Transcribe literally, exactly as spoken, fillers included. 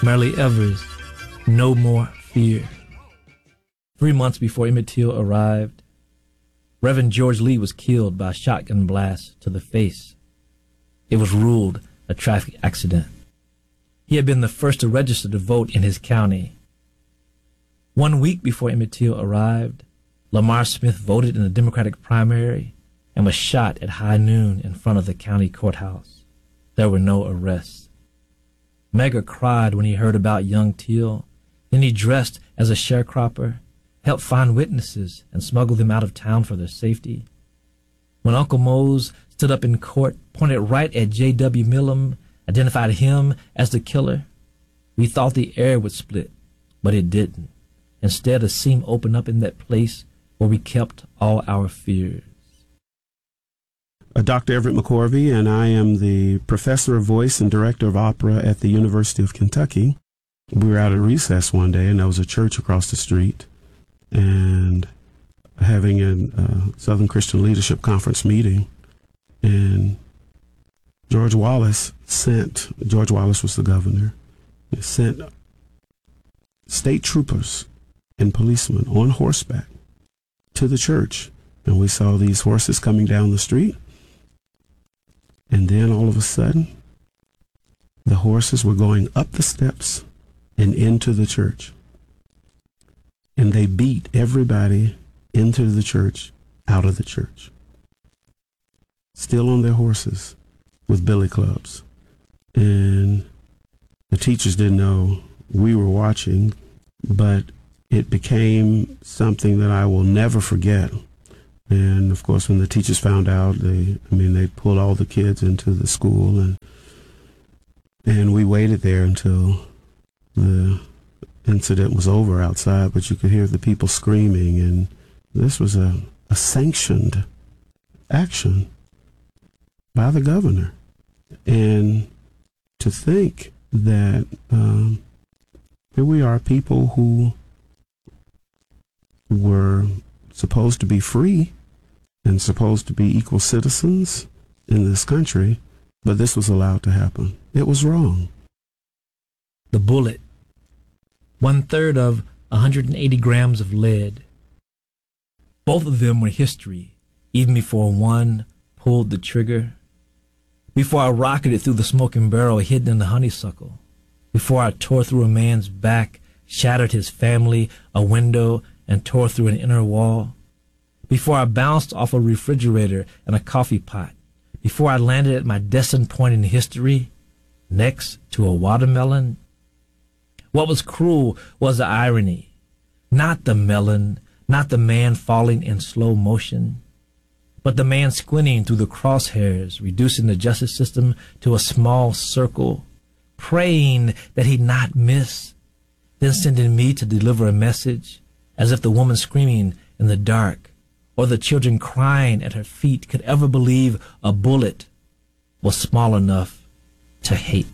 Merle Evers, No More Fear. Three months before Emmett Till arrived, Reverend George Lee was killed by a shotgun blast to the face. It was ruled a traffic accident. He had been the first to register to vote in his county. One week before Emmett Till arrived, Lamar Smith voted in the Democratic primary and was shot at high noon in front of the county courthouse. There were no arrests. Medgar cried when he heard about young Till. Then he dressed as a sharecropper, helped find witnesses, and smuggled them out of town for their safety. When Uncle Mose stood up in court, pointed right at J W. Millam, identified him as the killer, we thought the air would split, but it didn't. Instead, a seam opened up in that place where we kept all our fears. Uh, Doctor Everett McCorvey, and I am the professor of voice and director of opera at the University of Kentucky. We were out at recess one day, and there was a church across the street, and having a uh, Southern Christian Leadership Conference meeting, and George Wallace sent, George Wallace was the governor, sent state troopers and policemen on horseback to the church, and we saw these horses coming down the street. And then all of a sudden, the horses were going up the steps and into the church. And they beat everybody into the church, out of the church. Still on their horses with billy clubs. And the teachers didn't know we were watching, but it became something that I will never forget. And of course, when the teachers found out, they, I mean, they pulled all the kids into the school, and and we waited there until the incident was over outside, but you could hear the people screaming, and this was a, a sanctioned action by the governor. And to think that um, here we are, people who were supposed to be free and supposed to be equal citizens in this country, but this was allowed to happen. It was wrong. The bullet, one third of one hundred eighty grams of lead. Both of them were history, even before one pulled the trigger. Before I rocketed through the smoking barrel hidden in the honeysuckle. Before I tore through a man's back, shattered his family, a window, and tore through an inner wall. Before I bounced off a refrigerator and a coffee pot. Before I landed at my destined point in history, next to a watermelon. What was cruel was the irony. Not the melon, not the man falling in slow motion, but the man squinting through the crosshairs, reducing the justice system to a small circle, praying that he not miss, then sending me to deliver a message, as if the woman screaming in the dark or the children crying at her feet could ever believe a bullet was small enough to hate.